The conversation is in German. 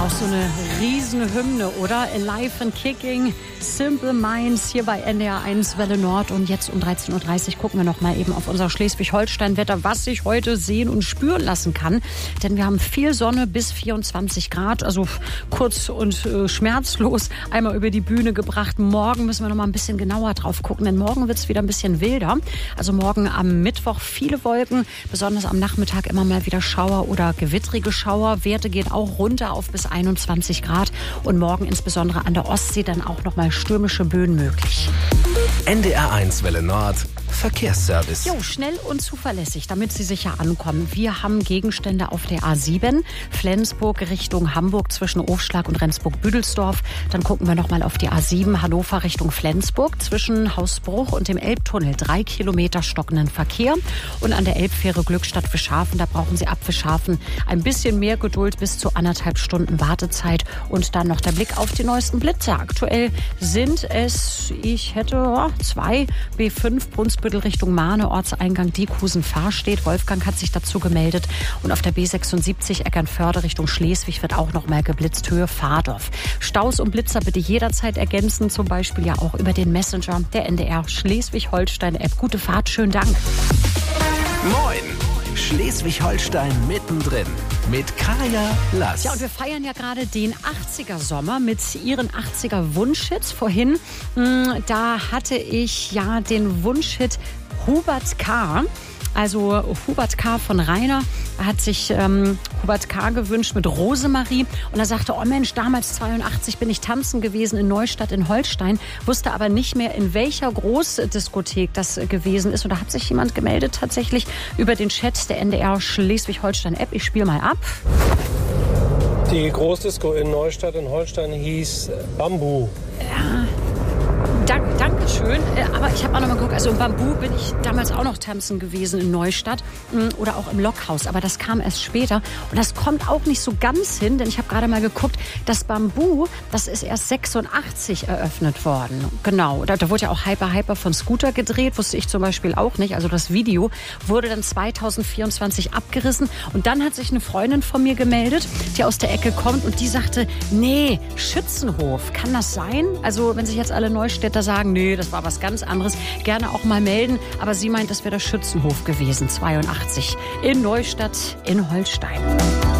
Auch so eine riesen Hymne, oder? Alive and Kicking, Simple Minds hier bei NDR1 Welle Nord. Und jetzt um 13.30 Uhr gucken wir noch mal eben auf unser Schleswig-Holstein-Wetter, was sich heute sehen und spüren lassen kann. Denn wir haben viel Sonne bis 24 Grad, also kurz und schmerzlos einmal über die Bühne gebracht. Morgen müssen wir noch mal ein bisschen genauer drauf gucken, denn morgen wird es wieder ein bisschen wilder. Also morgen am Mittwoch viele Wolken, besonders am Nachmittag immer mal wieder Schauer oder gewittrige Schauer. Werte gehen auch runter auf bis 21 Grad und morgen insbesondere an der Ostsee dann auch noch mal stürmische Böen möglich. NDR1 Welle Nord Verkehrsservice. Jo, schnell und zuverlässig, damit Sie sicher ankommen. Wir haben Gegenstände auf der A7, Flensburg Richtung Hamburg zwischen Ofschlag und Rendsburg-Büdelsdorf. Dann gucken wir noch mal auf die A7 Hannover Richtung Flensburg zwischen Hausbruch und dem Elbtunnel. 3 Kilometer stockenden Verkehr. Und an der Elbfähre Glückstadt-Fischhafen, da brauchen Sie ab Fischhafen ein bisschen mehr Geduld, bis zu 1,5 Stunden Wartezeit. Und dann noch der Blick auf die neuesten Blitze. Aktuell sind es, ich hätte 2 B5 Brunsbüttel Richtung Mahne, Ortseingang Diekhusen-Fahrstedt. Wolfgang hat sich dazu gemeldet. Und auf der B76 Eckernförde Richtung Schleswig wird auch noch mal geblitzt, Höhe Fahrdorf. Staus und Blitzer bitte jederzeit ergänzen, zum Beispiel ja auch über den Messenger der NDR Schleswig-Holstein-App. Gute Fahrt, schönen Dank. Moin! Schleswig-Holstein mittendrin mit Kaya Lass. Ja, und wir feiern ja gerade den 80er-Sommer mit ihren 80er-Wunschhits. Vorhin, da hatte ich ja den Wunschhit Hubert K. Also Hubert K. von Rainer hat sich Hubert K. gewünscht mit Rosemarie. Und er sagte, oh Mensch, damals 82 bin ich tanzen gewesen in Neustadt in Holstein, wusste aber nicht mehr, in welcher Großdiskothek das gewesen ist. Und da hat sich jemand gemeldet tatsächlich über den Chat der NDR Schleswig-Holstein-App. Ich spiele mal ab. Die Großdisco in Neustadt in Holstein hieß Bambu. Ja. Dankeschön, aber ich habe auch noch mal geguckt, also im Bambu bin ich damals auch noch tanzen gewesen in Neustadt oder auch im Lokhaus, aber das kam erst später und das kommt auch nicht so ganz hin, denn ich habe gerade mal geguckt, das Bambu, das ist erst 86 eröffnet worden, genau, da wurde ja auch Hyper von Scooter gedreht, wusste ich zum Beispiel auch nicht, also das Video wurde dann 2024 abgerissen und dann hat sich eine Freundin von mir gemeldet, die aus der Ecke kommt und die sagte, nee, Schützenhof, kann das sein? Also wenn sich jetzt alle Neustädter sagen, nee, das war was ganz anderes, gerne auch mal melden. Aber sie meint, das wäre der Schützenhof gewesen, 82, in Neustadt in Holstein.